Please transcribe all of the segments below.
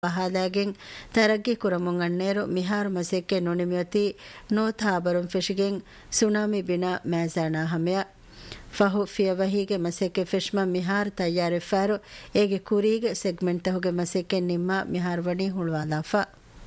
ಪಹಾಲಾಗೆನ್ ತರಗ್ಗಿ ಕುರಮುಂ ಅನ್ನೇರು ಮಿಹಾರು ಮಸೆಕ್ಕೆ ನುಣಿಮಿಯತಿ ನೋಥಾಬರುಂ ಫಿಶಿಗೆನ್ tsunami Bina ಮ್ಯಾಜಾನಾ ಹಮೆಯ ಫಹು ಫಿಯವಹಿಗೆ ಮಸೆಕ್ಕೆ ಫಿಶ್ಮ ಮಿಹಾರ್ ತಯ್ಯಾರೆಫಾರು ಏಗೆ ಕುರಿಗೆ segment ತಹುಗೆ ಮಸೆಕ್ಕೆ ನಿಮ್ಮ ಮಿಹಾರ್ ವಣಿ ಹುಳುವಾಲಾಫಾ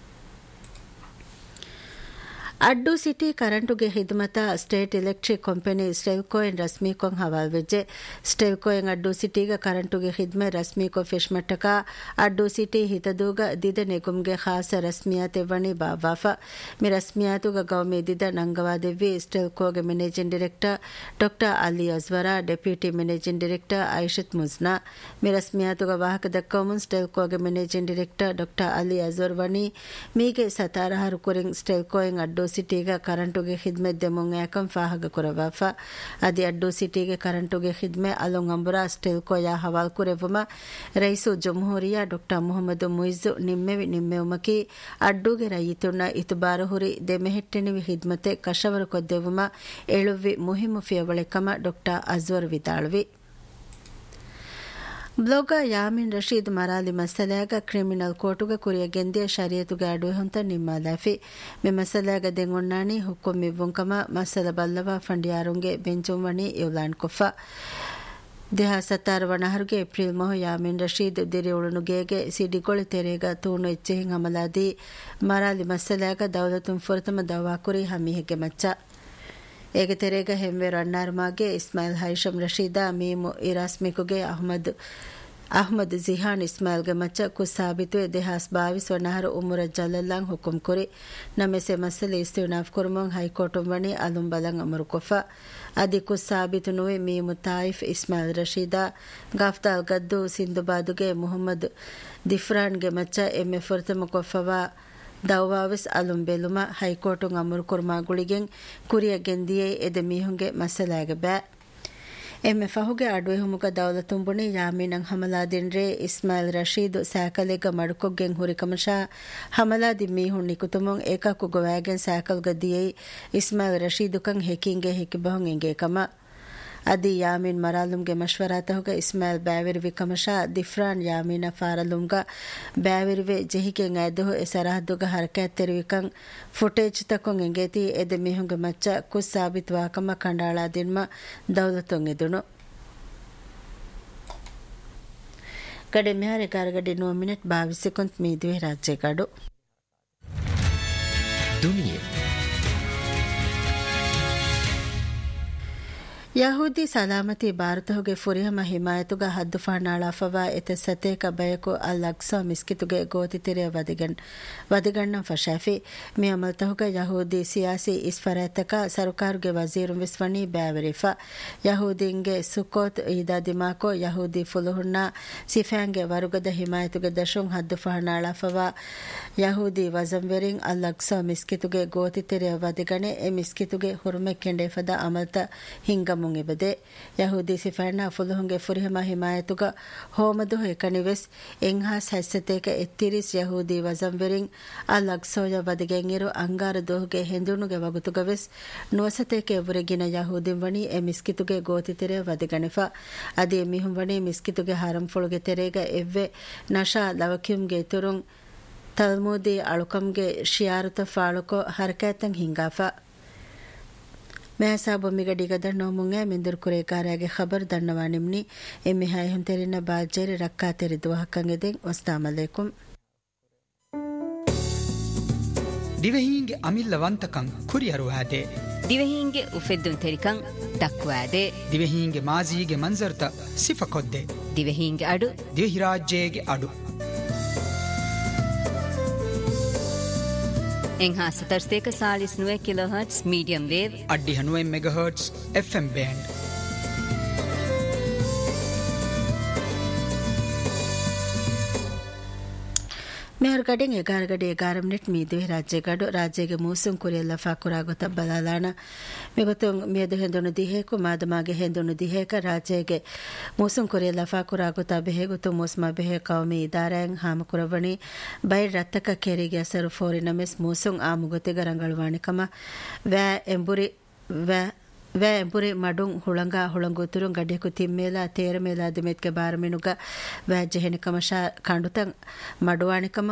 ಅಡ್ಡು city ಕರೆಂಟುಗೆ ಹಿದ್ಮತ state electric company ಸ್ಟೆವ್ಕೋಯನ್ ರಸ್ಮೀಕೊಂ ಹವಾಲ್ ವೆಜ್ಜೆ ಸ್ಟೆವ್ಕೋಯನ್ ಅಡ್ಡು ಸಿಟಿಗ ಕರೆಂಟುಗೆ ಹಿದ್ಮೆ ರಸ್ಮೀಕೊ ಫಿಶ್ಮಟ್ಟಕ ಅಡ್ಡು city ಹಿತದೂಗ ದಿದ ನೆಗುಮ್ಗೆ ಖಾಸ ರಸ್ಮಿಯಾತೆ ವಣಿ ಬಾವಾಫ ಮಿ ರಸ್ಮಿಯಾತುಗ ಗೌಮಿ ದಿದ ನಂಗವಾದೆವ್ವಿ ಸ್ಟೆವ್ಕೋಗೆ managing director doctor Ali ಅಜ್ವರ deputy managing director ಐಷತ್ ಮುಜ್ನಾ ಮಿ ರಸ್ಮಿಯಾತುಗ ವಾಹಕ ದಕ್ಕವಮುನ್ ಸ್ಟೆವ್ಕೋಗೆ managing director doctor Ali ಅಜ್ವರ್ ವಣಿ ಮೀಗೆ ಸತಾರಹರು ಕುರಿಂಗ್ ಸ್ಟೆವ್ಕೋಯನ್ ಅಡ್ಡು ಸಿಟಿಗೆ ಕರೆಂಟುಗೆ ಖಿದ್ಮೆ ದೆಮುಂ ಏಕಂ ಫಾಹಗ ಕುರವಾಫ ಅದಿ ಅಡ್ಡು ಸಿಟಿಗೆ ಕರೆಂಟುಗೆ ಖಿದ್ಮೆ ಅಲುಂ ಅಂಬುರಾ ಸ್ಟೆಲ್ಕೋ ಯಾ ಹವಾಲ್ ಕುರೆವುಮ ರೈಸು ಜಮ್ಹೂರಿಯಾ ಡಾಕ್ಟರ್ ಮುಹಮ್ಮದ್ ಮುಯಿಜ್ ನಿಮ್ಮೆವುಮಕಿ ಅಡ್ಡುಗೆ ರೈತುನ್ನ ಇತುಬಾರ ಹುರಿ ದೆಮೆಹೆಟ್ಟೆನಿವಿ ಖಿದ್ಮತೆ ಕಶವರ ಕೊದ್ದೆವುಮ ಎಳುವಿ ಮುಹಿಮು ಫಿಯವಳೆಕಮ doctor ಅಜ್ವರ್ ವಿತಾಳ್ವಿ blogger Yameen Rashid ಮರಾಲಿ ಮಸಲೆಯಾಗ criminal ಕೋರ್ಟುಗ ಕುರಿಯ ಗೆಂದಿಯ ಶರಿಯತುಗೆ ಅಡುವೆ ಹೊಂತ ನಿಮ್ಮಲಾಫಿ ಮೆ ಮಸಲೆಯಾಗ ದೆಂಗೊಣ್ಣಾಣಿ ಹುಕ್ಕುಂ ಮಿವ್ವುಂಕಮ ಮಸಲ ಬಲ್ಲವ ಫಂಡಿಯಾರುಂಗೆ ಬೆಂಚುಂವಣಿ ಇವ್ಲಾನ್ ಕೊಫ ದೇಹ ಸತ್ತಾರವಣಹರುಗೆ ಏಪ್ರಿಲ್ ಮೊಹ ಯಾಮಿನ್ ರಶೀದ್ ದಿರಿಯುಳುನುಗೇಗೆ ಸಿಡಿಗೊಳಿ ತೆರೆಗ ತೂಣು ಎಚ್ಚೆಹಿಂ ಹಮಲಾದಿ ಮರಾಲಿ ಮಸಲೆಯಾಗ ದೌಲತುಂ ಫುರತಮ ದವಾಕುರಿ ಹಮೀಹೆಗೆ ಮಚ್ಚ ಏಗೆ ತೆರೆಗ ಹೆಮ್ವೇರು ಅಣ್ಣಾರುಮಾಗೆ ಇಸ್ಮಾಯಿಲ್ ಹೈಷಮ್ ರಶೀದ ಮೀಮು ಇರಾಸ್ಮಿಕುಗೆ ಅಹ್ಮದ್ ಜಿಹಾನ್ ಇಸ್ಮಾಯಿಲ್ಗೆ ಮಚ್ಚ ಕುಸ್ಸಾಬಿತುವೆ ದೇಹಾಸ್ ಬಾವಿಸ್ ವಣ್ಣಹರು ಉಮುರ ಜಲ್ಲಲ್ಲಾಂಗ್ ಹುಕುಂ ಕುರಿ ನಮೆಸೆ ಮಸಲೆ ಇಸ್ತಿವ್ನಾಫ್ ಕುರುಮುಂ ಹೈಕೋಟುಂ ವಣಿ ಅಲುಂ ಬಲಂ ಅಮರು ಕೊಫ ಅದಿ ಕುಸ್ಸಾಬಿತು ನುವೆ ಮೀಮು ತಾಯಿಫ್ ಇಸ್ಮಾಯಿಲ್ ರಶೀದ ಗಾಫ್ತಾಲ್ ಗದ್ದು ಸಿಂಧುಬಾದುಗೆ ಮುಹಮ್ಮದ್ ದಿಫ್ರಾನ್ಗೆ ಮಚ್ಚ ಎಮ್ಮೆ ಫುರ್ತಮ ಕೊಫವಾ ದೌವಾವಿಸ್ ಅಲುಂ ಬೆಲುಮ ಹೈಕೋಟುಂ ಅಮರು ಕುರ್ಮಾ ಗುಳಿಗೆಂ ಕುರಿಯ ಗೆಂದಿಯೇ ಎದೆ ಮೀಹುಂಗೆ ಮಸಲಾಗೆ ಬ್ಯಾ ಎಮ್ಮೆ ಫಹುಗೆ ಅಡ್ವೆ ಹುಮುಗ ದೌಲತುಂಬುಣಿ ಯಾಮೀನಂ ಹಮಲಾದಿನ್ರೆ ಇಸ್ಮಾಯಿಲ್ ರಶೀದ್ ಸ್ಯಾಕಲೆಗ ಮಡುಕೊಗ್ಗೆಂ ಹುರಿಕಮಶಾ ಹಮಲಾದಿ ಮೀಹುಂ ನಿಕುತುಮುಂ ಏಕಕು ಗೊವಾಗೆಂ ಸ್ಯಾಕಲ್ಗ ದಿಯೇ ಇಸ್ಮಾಯಿಲ್ ರಶೀದುಕಂ ಹೆಕಿಂಗೆ ಹೆಕಿಬಹುಂ ಎಂಗೇಕಮ ಅದಿ ಯಾಮೀನ್ ಮರಾಲುಂಗೆ ಮಶ್ವರಾತಹುಗ ಇಸ್ಮಾಯಿಲ್ ಬ್ಯಾವಿರಿವಿ ಕಮಶಾ ದಿಫ್ರಾನ್ ಯಾಮೀನ ಫಾರಲುಂಗ ಬ್ಯಾವಿರಿವೆ ಜೆಹಿಕೆಂ ಐದಹು ಎಸರಹದ್ದುಗ ಹರಕತ್ ತೆರಿವಿಕಂ ಫುಟೇಜ್ ತಕೊಂ ಎಂಗೇತಿ ಎದೆ ಮಿಹುಂಗೆ ಮಚ್ಚ ಕುಸ್ ಸಾಬಿತ್ ವಾಕಮ ಕಂಡಾಳಾ ದಿನ್ಮ ದೌಲತೊಂ ಎದುನು ಕಡೆ ಮೆಹರೆ ಕಾರಗಡೆ 9 ಮಿನಿಟ್ 22 ಸೆಕೆಂಡ್ ಮೀದುವೆ ರಾಜ್ಯಗಡು ದುನಿಯೆ ಯಹೂದಿ ಸಲಾಮತಿ ಭಾರತಹುಗೆ ಫುರಿಹಮ ಹಿಮಾಯತುಗ ಹದ್ದು ಫಾಣಾಳಾಫವಾ ಎತೆ ಸತೇಕ ಬಯಕು ಅಲ್ ಅಕ್ಸಾ ಮಿಸ್ಕಿತುಗೆ ಗೋತಿತಿರೆಯ ವದಿಗಣ್ಣ ಫಶಾಫಿ ಮಿ ಅಮಲ್ತಹುಗ ಯಹೂದಿ ಸಿಯಾಸಿ ಇಸ್ಫರಾತಕ ಸರ್ಕಾರುಗೆ ವಜೀರುಂ ವಿಸ್ವಣಿ ಬ್ಯಾವರಿಫಾ ಯಹೂದಿಂಗೆ ಸುಕೋತ್ ಈದಾ ದಿಮಾಕೋ ಯಹೂದಿ ಫುಲುಹುಣ್ಣ ಸಿಫ್ಯಾಂಗೆ ವರುಗದ ಹಿಮಾಯತುಗೆ ದಶುಂ ಹದ್ದು ಫಾಣಾಳಾಫವಾ ಯಹೂದಿ ವಜಂವೆರಿಂ ಅಲ್ ಅಕ್ಸಾ ಮಿಸ್ಕಿತುಗೆ ಗೋತಿತಿರೆಯ ವದಿಗಣೆ ಎ ಮಿಸ್ಕಿತುಗೆ ಹುರುಮೆ ಕೆಂಡೇಫದ ಅಮಲ್ತ ಹಿಂಗಮ ಮುಂಗಿಬದೆ ಯಹೂದಿ ಸಿಫಾಣ್ಣ ಫುಲುಹುಂಗೆ ಫುರಿಹಮ ಹಿಮಾಯತುಗ ಹೋಮದು ಹೆಕಣಿವೆಸ್ ಎಂಹಾಸ್ ಹಸ್ಸತೇಕ ಎತ್ತಿರಿಸ್ ಯಹೂದಿ ವಜಂವೆರಿಂ ಅಲ್ ಅಕ್ಸೋಯ ವದಿಗೆಂಗಿರು ಅಂಗಾರ ದೋಹುಗೆ ಹೆಂದುಣುಗೆ ವಗುತುಗವೆಸ್ ನುವಸತೇಕೆ ಎವುರೆಗಿನ ಯಹೂದಿಂ ವಣಿ ಎ ಮಿಸ್ಕಿತುಗೆ ಗೋತಿತೆರೆ ವದಿಗಣಿಫಾ ಅದಿ ಮಿಹುಂ ವಣಿ ಮಿಸ್ಕಿತುಗೆ ಹಾರಂ ಫುಳುಗೆ ತೆರೆಗ ಎವ್ವೆ ನಶಾ ಲವಕ್ಯುಂಗೆ ತುರುಂ ತಲ್ಮೂದಿ ಅಳುಕಂಗೆ ಶಿಯಾರುತ ಫಾಳುಕೊ ಹರಕಾತಂ ಹಿಂಗಾಫಾ ಮೆಹಸಾ ಬೊಮ್ಮಿಗಡಿಗ ದಣ್ಣೋ ಮುಂಗೆ ಮಿಂದುರ್ ಕುರೆ ಕಾರಾಗೆ ಖಬರ್ ದಣ್ಣವಾ ನಿಮ್ನಿ ಎಮ್ಮಿ hi ಹುಂತೆರಿನ ಬಾಜೇರಿ ರಕ್ಕಾ ತೆರಿದು ಹಕ್ಕಂಗೆದೆಂ ಅಸ್ಸಲಾಮು ಅಲೈಕುಂ ದಿವೆಹಿಂಗೆ ಅಮಿಲ್ಲವಂತಕಂ ಕುರಿಯರು ಹಾದೆ ದಿವೆಹಿಂಗೆ ಉಫೆದ್ದುನ್ ತೆರಿಕಂ ದಕ್ವಾದೆ ದಿವೆಹಿಂಗೆ ಮಾಜಿಗೆ ಮಂಜರ್ತ ಸಿಫಕೊದ್ದೆ ದಿವೆಹಿಂಗೆ ಅಡು ದಿವೆಹಿರಾಜ್ಯಗೆ ಅಡು ಎಂಹಾ ಸತರ್ಸ್ತೇಕ Chalisa 9 kilohertz medium wave ಅಡ್ಡಿ 9 megahertz FM band Mehrgarh 11 minute मीदे राज्य मूसुम कुरियल्ला फाकुरागोತ ಬಲಾಲಾಣ ಮಿಗತು ಮಿಯದು ಹೆಂದೊನು ದಿಹೇಕು ಮಾದಮಾಗೆ ಹೆಂದೊನು ದಿಹೇಕ ರಾಜ್ಯಗೆ ಮೂಸುಂ ಕುರಿಯಲ್লা ಫಾಕುರಾಗೋತ ಬೆಹೆಗುತು ಮೂಸ್ಮಾ ಬೆಹೆ ಕೌಮಿ ಇದಾರೆಂ ಹಾಮಕುರವಣಿ ಬೈ ರತ್ತಕ ಕೆರಿಗೆ ಅಸರು ಫೋರಿನಮೆಸ್ ಮೂಸುಂ ಆಮುಗತಿಗ ರಂಗಳವಾಣಿಕಮ ವ್ಯಾ ಎಂಬುರಿ ಮಡುಂ ಹುಳಂಗ ಹುಳಂಗುತುರು ಗಡ್ಡೆಕು ತಿಮ್ಮೇಲ ತೇರಮೇಲ ದಿಮೆತ್ಗೆ ಬಾರಮಿನುಗ ವ್ಯಾಜ್ಯ ಹೆಣಿಕಮ ಕಂಡುತ ಮಡುವಾಣಿಕಮ